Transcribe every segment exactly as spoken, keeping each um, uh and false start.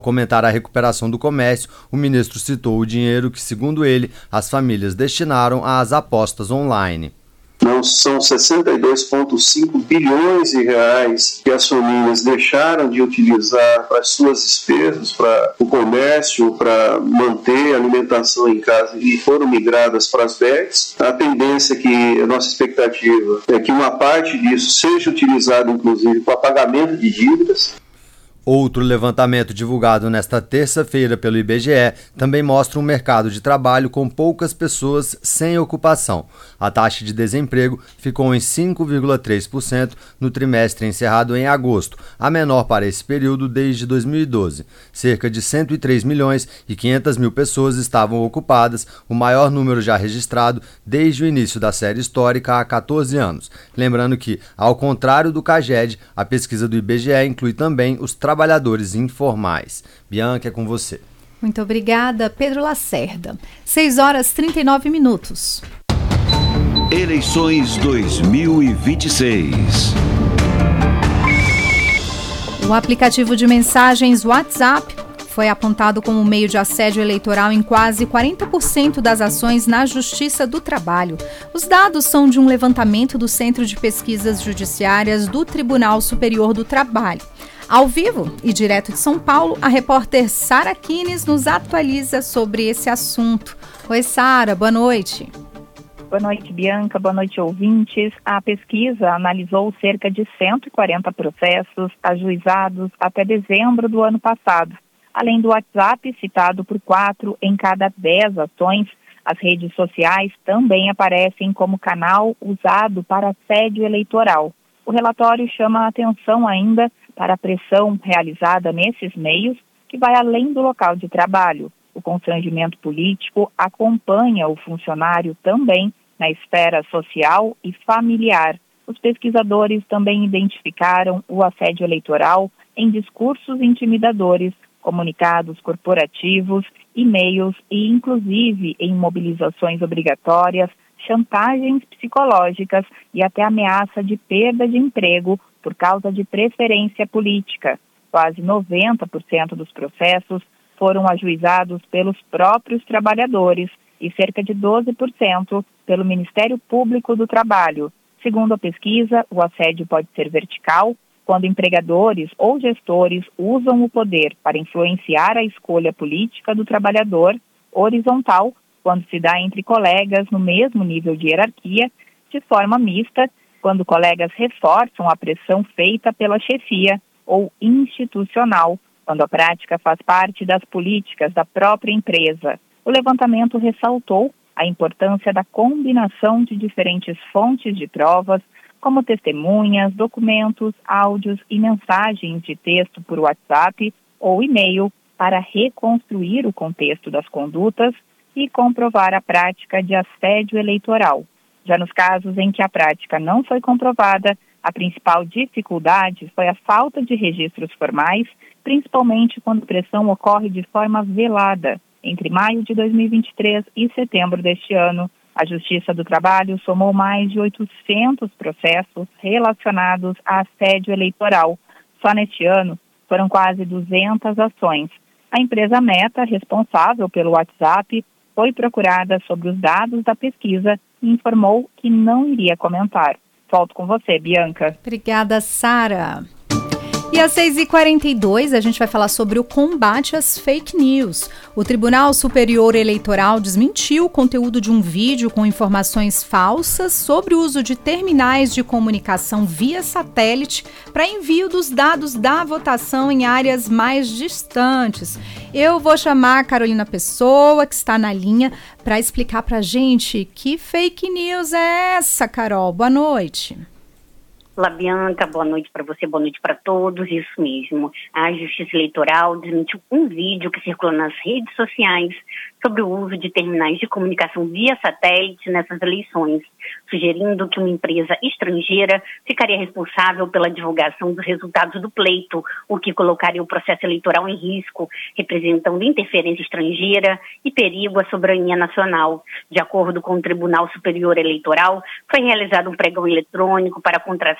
Comentar a recuperação do comércio, o ministro citou o dinheiro que, segundo ele, as famílias destinaram às apostas online. Não são sessenta e dois vírgula cinco bilhões de reais que as famílias deixaram de utilizar para as suas despesas, para o comércio, para manter a alimentação em casa e foram migradas para as bets. A tendência que a nossa expectativa é que uma parte disso seja utilizada, inclusive, para pagamento de dívidas. Outro levantamento divulgado nesta terça-feira pelo I B G E também mostra um mercado de trabalho com poucas pessoas sem ocupação. A taxa de desemprego ficou em cinco vírgula três por cento no trimestre encerrado em agosto, a menor para esse período desde dois mil e doze. Cerca de cento e três milhões e quinhentas mil pessoas estavam ocupadas, o maior número já registrado desde o início da série histórica há catorze anos. Lembrando que, ao contrário do CAGED, a pesquisa do I B G E inclui também os trabalhadores trabalhadores informais. Bianca, é com você. Muito obrigada, Pedro Lacerda. seis horas e trinta e nove minutos. Eleições dois mil e vinte e seis. O aplicativo de mensagens WhatsApp foi apontado como meio de assédio eleitoral em quase quarenta por cento das ações na Justiça do Trabalho. Os dados são de um levantamento do Centro de Pesquisas Judiciárias do Tribunal Superior do Trabalho. Ao vivo e direto de São Paulo, a repórter Sara Kines nos atualiza sobre esse assunto. Oi, Sara, boa noite. Boa noite, Bianca. Boa noite, ouvintes. A pesquisa analisou cerca de cento e quarenta processos ajuizados até dezembro do ano passado. Além do WhatsApp, citado por quatro em cada dez ações, as redes sociais também aparecem como canal usado para assédio eleitoral. O relatório chama a atenção ainda para a pressão realizada nesses meios, que vai além do local de trabalho. O constrangimento político acompanha o funcionário também na esfera social e familiar. Os pesquisadores também identificaram o assédio eleitoral em discursos intimidadores, comunicados corporativos, e-mails e, inclusive, em mobilizações obrigatórias, chantagens psicológicas e até ameaça de perda de emprego por causa de preferência política. Quase noventa por cento dos processos foram ajuizados pelos próprios trabalhadores e cerca de doze por cento pelo Ministério Público do Trabalho. Segundo a pesquisa, o assédio pode ser vertical, quando empregadores ou gestores usam o poder para influenciar a escolha política do trabalhador, horizontal, quando se dá entre colegas no mesmo nível de hierarquia, de forma mista, quando colegas reforçam a pressão feita pela chefia, ou institucional, quando a prática faz parte das políticas da própria empresa. O levantamento ressaltou a importância da combinação de diferentes fontes de provas, como testemunhas, documentos, áudios e mensagens de texto por WhatsApp ou e-mail, para reconstruir o contexto das condutas e comprovar a prática de assédio eleitoral. Já nos casos em que a prática não foi comprovada, a principal dificuldade foi a falta de registros formais, principalmente quando a pressão ocorre de forma velada. Entre maio de dois mil e vinte e três e setembro deste ano, a Justiça do Trabalho somou mais de oitocentos processos relacionados a assédio eleitoral. Só neste ano, foram quase duzentas ações. A empresa Meta, responsável pelo WhatsApp, foi procurada sobre os dados da pesquisa e informou que não iria comentar. Volto com você, Bianca. Obrigada, Sara. E às seis e quarenta e dois, a gente vai falar sobre o combate às fake news. O Tribunal Superior Eleitoral desmentiu o conteúdo de um vídeo com informações falsas sobre o uso de terminais de comunicação via satélite para envio dos dados da votação em áreas mais distantes. Eu vou chamar a Carolina Pessoa, que está na linha, para explicar para a gente que fake news é essa, Carol. Boa noite. Olá, Bianca, boa noite para você, boa noite para todos, isso mesmo. A Justiça Eleitoral desmentiu um vídeo que circula nas redes sociais sobre o uso de terminais de comunicação via satélite nessas eleições, sugerindo que uma empresa estrangeira ficaria responsável pela divulgação dos resultados do pleito, o que colocaria o processo eleitoral em risco, representando interferência estrangeira e perigo à soberania nacional. De acordo com o Tribunal Superior Eleitoral, foi realizado um pregão eletrônico para contra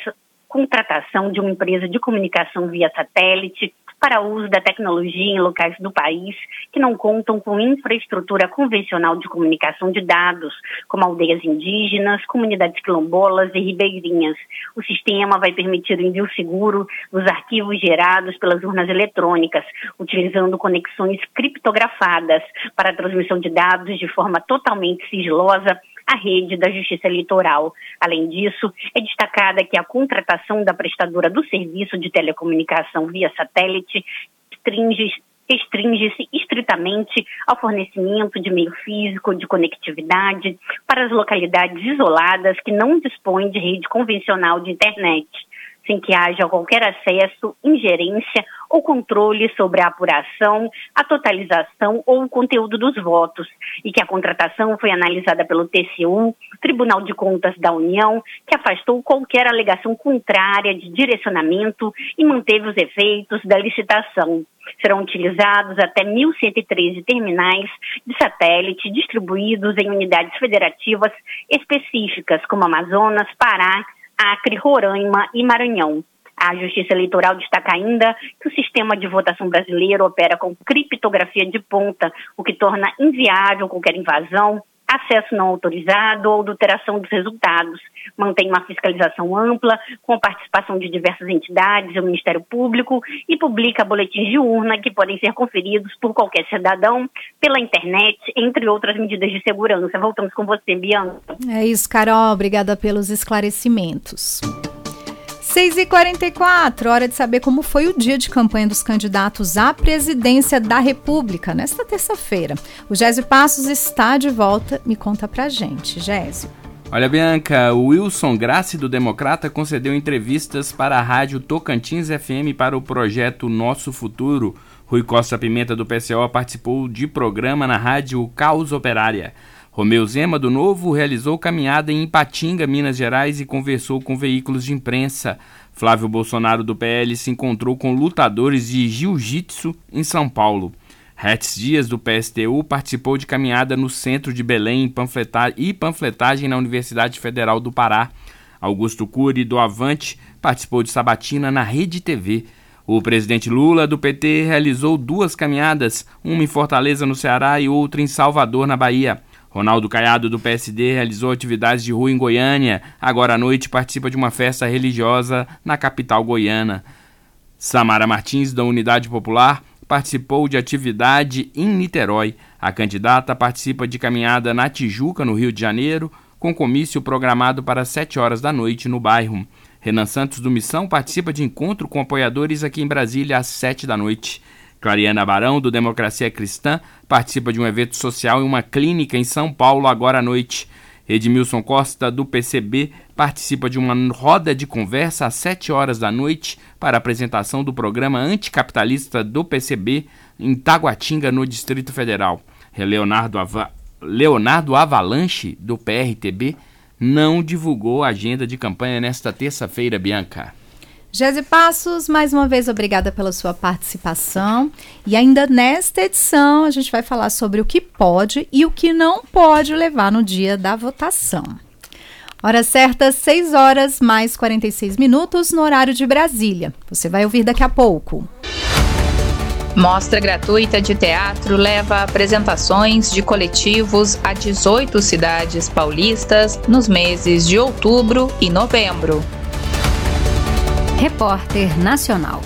contratação de uma empresa de comunicação via satélite para uso da tecnologia em locais do país que não contam com infraestrutura convencional de comunicação de dados, como aldeias indígenas, comunidades quilombolas e ribeirinhas. O sistema vai permitir o envio seguro dos arquivos gerados pelas urnas eletrônicas, utilizando conexões criptografadas para a transmissão de dados de forma totalmente sigilosa à rede da Justiça Eleitoral. Além disso, é destacada que a contratação da prestadora do serviço de telecomunicação via satélite restringe restringe-se estritamente ao fornecimento de meio físico de conectividade para as localidades isoladas que não dispõem de rede convencional de internet, sem que haja qualquer acesso, ingerência ou controle sobre a apuração, a totalização ou o conteúdo dos votos, e que a contratação foi analisada pelo T C U, Tribunal de Contas da União, que afastou qualquer alegação contrária de direcionamento e manteve os efeitos da licitação. Serão utilizados até mil cento e treze terminais de satélite distribuídos em unidades federativas específicas, como Amazonas, Pará, Acre, Roraima e Maranhão. A Justiça Eleitoral destaca ainda que o sistema de votação brasileiro opera com criptografia de ponta, o que torna inviável qualquer invasão, acesso não autorizado ou adulteração dos resultados. Mantém uma fiscalização ampla, com a participação de diversas entidades e o Ministério Público, e publica boletins de urna que podem ser conferidos por qualquer cidadão pela internet, entre outras medidas de segurança. Voltamos com você, Bianca. É isso, Carol. Obrigada pelos esclarecimentos. seis e quarenta e quatro, hora de saber como foi o dia de campanha dos candidatos à presidência da República nesta terça-feira. O Gésio Passos está de volta. Me conta pra gente, Gésio. Olha, Bianca, o Wilson Grassi, do Democrata, concedeu entrevistas para a rádio Tocantins F M para o projeto Nosso Futuro. Rui Costa Pimenta, do P C O, participou de programa na rádio Caos Operária. Romeu Zema, do Novo, realizou caminhada em Ipatinga, Minas Gerais, e conversou com veículos de imprensa. Flávio Bolsonaro, do P L, se encontrou com lutadores de jiu-jitsu em São Paulo. Hertz Dias, do P S T U, participou de caminhada no centro de Belém panfleta- e panfletagem na Universidade Federal do Pará. Augusto Cury, do Avante, participou de sabatina na Rede T V. O presidente Lula, do P T, realizou duas caminhadas, uma em Fortaleza, no Ceará, e outra em Salvador, na Bahia. Ronaldo Caiado, do P S D, realizou atividades de rua em Goiânia. Agora à noite participa de uma festa religiosa na capital goiana. Samara Martins, da Unidade Popular, participou de atividade em Niterói. A candidata participa de caminhada na Tijuca, no Rio de Janeiro, com comício programado para sete horas da noite no bairro. Renan Santos, do Missão, participa de encontro com apoiadores aqui em Brasília às sete da noite. Clariana Barão, do Democracia Cristã, participa de um evento social em uma clínica em São Paulo agora à noite. Edmilson Costa, do P C B, participa de uma roda de conversa às sete horas da noite para a apresentação do programa anticapitalista do P C B em Taguatinga, no Distrito Federal. Leonardo, Ava... Leonardo Avalanche, do P R T B, não divulgou a agenda de campanha nesta terça-feira, Bianca. Gésio Passos, mais uma vez obrigada pela sua participação. E ainda nesta edição a gente vai falar sobre o que pode e o que não pode levar no dia da votação. Hora certa, seis horas mais quarenta e seis minutos no horário de Brasília. Você vai ouvir daqui a pouco. Mostra gratuita de teatro leva apresentações de coletivos a dezoito cidades paulistas nos meses de outubro e novembro. Repórter Nacional.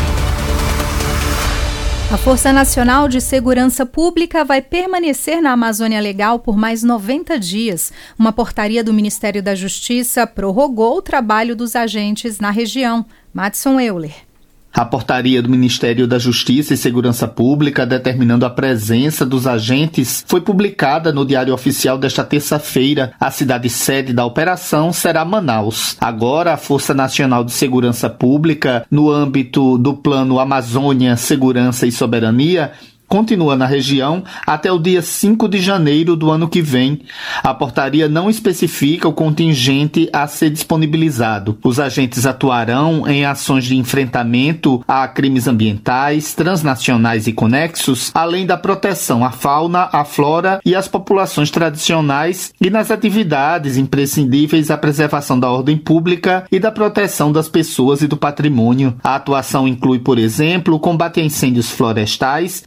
A Força Nacional de Segurança Pública vai permanecer na Amazônia Legal por mais noventa dias. Uma portaria do Ministério da Justiça prorrogou o trabalho dos agentes na região. Madison Euler. A portaria do Ministério da Justiça e Segurança Pública determinando a presença dos agentes foi publicada no Diário Oficial desta terça-feira. A cidade sede da operação será Manaus. Agora, a Força Nacional de Segurança Pública, no âmbito do Plano Amazônia, Segurança e Soberania, continua na região até o dia cinco de janeiro do ano que vem. A portaria não especifica o contingente a ser disponibilizado. Os agentes atuarão em ações de enfrentamento a crimes ambientais, transnacionais e conexos, além da proteção à fauna, à flora e às populações tradicionais e nas atividades imprescindíveis à preservação da ordem pública e da proteção das pessoas e do patrimônio. A atuação inclui, por exemplo, o combate a incêndios florestais